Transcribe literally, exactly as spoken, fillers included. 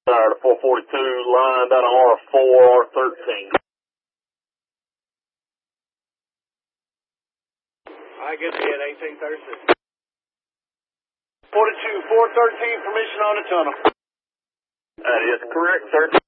Sorry, the four forty-two line down on R four, R thirteen. I get it, eighteen thirty-six. forty-two, four thirteen, permission on the tunnel. That is correct, sir.